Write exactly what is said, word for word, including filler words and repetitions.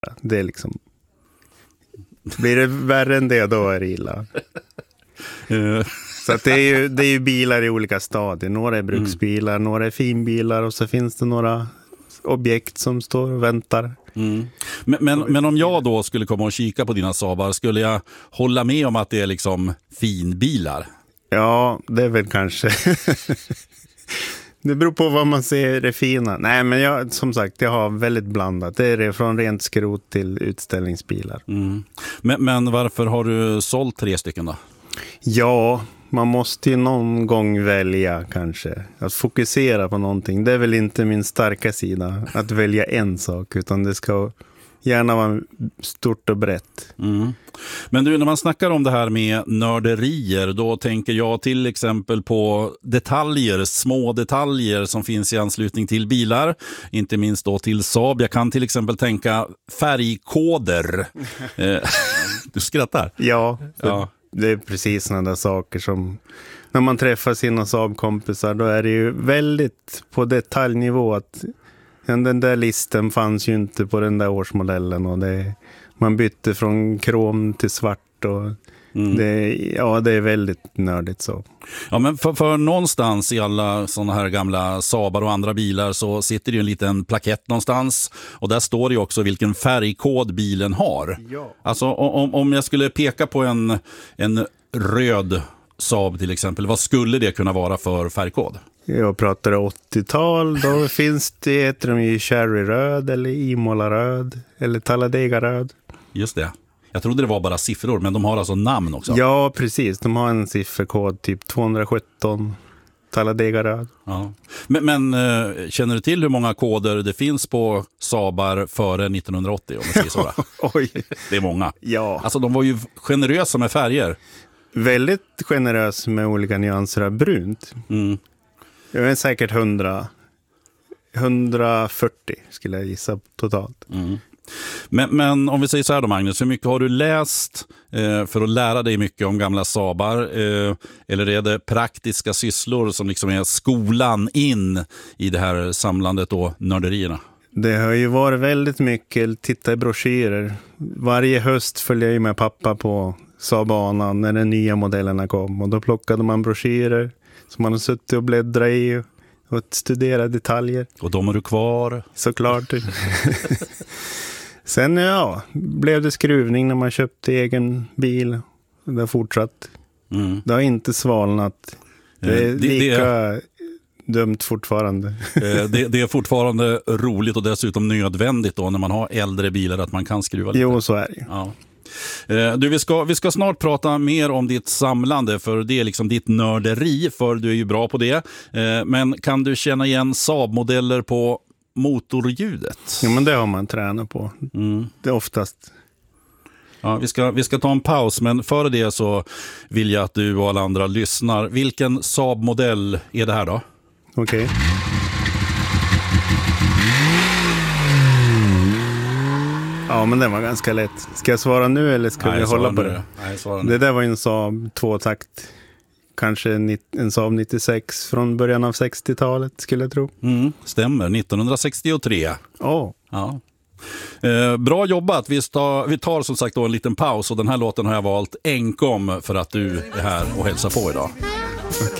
Det är liksom... Blir det värre än det, då är det illa. Så att det, är ju, det är ju bilar i olika stadier. Några är bruksbilar, mm. några är finbilar, och så finns det några objekt som står och väntar. Mm. Men, men, men om jag då skulle komma och kika på dina Saabar, skulle jag hålla med om att det är liksom finbilar? Ja, det är väl kanske... Det beror på vad man ser det fina. Nej, men jag, som sagt, jag har väldigt blandat. Det är det från rent skrot till utställningsbilar. Mm. Men, men varför har du sålt tre stycken då? Ja, man måste ju någon gång välja kanske. Att fokusera på någonting. Det är väl inte min starka sida att välja en sak, utan det ska gärna vara stort och brett. Mm. Men du, när man snackar om det här med nörderier, då tänker jag till exempel på detaljer, små detaljer som finns i anslutning till bilar, inte minst då till Saab. Jag kan till exempel tänka färgkoder. Du skrattar? Ja, ja. Det är precis sådana där saker som när man träffar sina Saab-kompisar, då är det ju väldigt på detaljnivå att den där listen fanns ju inte på den där årsmodellen, och det, man bytte från krom till svart, och mm. det, ja, det är väldigt nördigt så. Ja, men för, för någonstans i alla sådana här gamla Saabar och andra bilar så sitter det ju en liten plakett någonstans, och där står det ju också vilken färgkod bilen har. Ja. Alltså om, om jag skulle peka på en, en röd Saab till exempel, vad skulle det kunna vara för färgkod? Jag pratar åttiotal, då finns det, heter de ju Cherry-röd eller Imola-röd eller Talladega-röd. Just det. Jag trodde det var bara siffror, men de har alltså namn också. Ja, precis. De har en sifferkod, typ tvåhundrasjutton, Talladega-röd. Ja. Men, men känner du till hur många koder det finns på Saabar före nittonhundraåttio? Om jag säger så? Oj. Det är många. Ja. Alltså de var ju generösa med färger. Väldigt generös med olika nyanser av brunt. Mm. Jag är säkert hundra, hundrafyrtio skulle jag gissa totalt. Mm. Men, men om vi säger så här då, Magnus, hur mycket har du läst eh, för att lära dig mycket om gamla Saabar? Eh, eller är det praktiska sysslor som liksom är skolan in i det här samlandet och nörderierna? Det har ju varit väldigt mycket titta i broschyrer. Varje höst följde jag med pappa på Saabanan när de nya modellerna kom, och då plockade man broschyrer som man har suttit och bläddrat i och studerat detaljer. Och de är du kvar? Såklart. Sen ja, blev det skruvning när man köpte egen bil. Det har fortsatt. Mm. Det har inte svalnat. Det är det, lika det, dumt fortfarande. det, det är fortfarande roligt och dessutom nödvändigt då när man har äldre bilar att man kan skruva lite. Jo, så är det. Ja. Du, vi ska, vi ska snart prata mer om ditt samlande, för det är liksom ditt nörderi, för du är ju bra på det. Men kan du känna igen Saab-modeller på motorljudet? Ja, men det har man tränat på. Mm. Det är oftast. Ja, vi ska, vi ska ta en paus, men före det så vill jag att du och alla andra lyssnar. Vilken Saab-modell är det här då? Okej. Okay. Ja, men den var ganska lätt. Ska jag svara nu eller ska Nej, vi hålla på det? Nej, svara nu. Det där var en Saab tvåtakt. Kanske en Saab nittiosex från början av sextiotalet skulle jag tro. Mm, stämmer, nittonhundrasextiotre. Oh. Ja. Eh, bra jobbat. Vi, sta, vi tar som sagt då en liten paus, och den här låten har jag valt enkom för att du är här och hälsar på idag. Okej.